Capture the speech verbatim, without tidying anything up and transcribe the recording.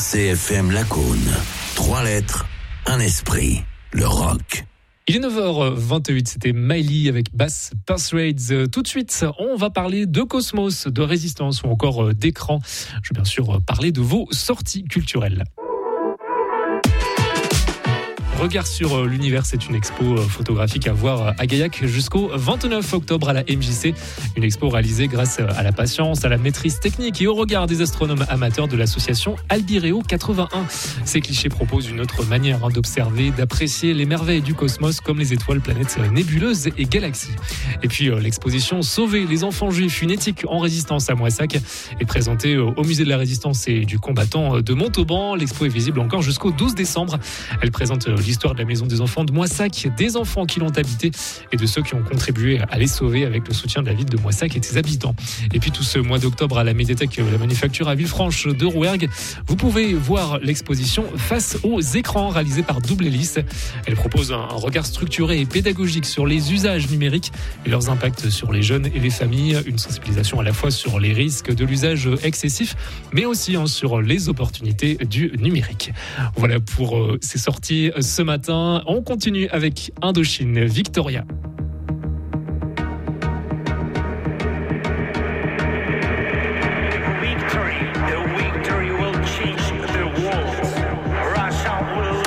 C F M Lacaune. Trois lettres, un esprit, le rock. Il est neuf heures vingt-huit, c'était Miley avec Bass Perth Raids. Tout de suite, on va parler de Cosmos, de résistance ou encore d'écran. Je vais bien sûr parler de vos sorties culturelles. Regard sur l'univers, c'est une expo photographique à voir à Gaillac jusqu'au vingt-neuf octobre à la M J C. Une expo réalisée grâce à la patience, à la maîtrise technique et au regard des astronomes amateurs de l'association Albireo quatre-vingt-un. Ces clichés proposent une autre manière d'observer, d'apprécier les merveilles du cosmos comme les étoiles, planètes, nébuleuses et galaxies. Et puis l'exposition Sauver les enfants juifs, une éthique en résistance à Moissac est présentée au musée de la résistance et du combattant de Montauban. L'expo est visible encore jusqu'au douze décembre. Elle présente l'histoire de la maison des enfants de Moissac, des enfants qui l'ont habité et de ceux qui ont contribué à les sauver avec le soutien de la ville de Moissac et de ses habitants. Et puis tout ce mois d'octobre à la médiathèque La Manufacture à Villefranche de Rouergue, vous pouvez voir l'exposition Face aux écrans réalisée par Double Hélice. Elle propose un regard structuré et pédagogique sur les usages numériques et leurs impacts sur les jeunes et les familles, une sensibilisation à la fois sur les risques de l'usage excessif mais aussi hein, sur les opportunités du numérique. Voilà pour euh, ces sorties ce matin. On continue avec Indochine, Victoria.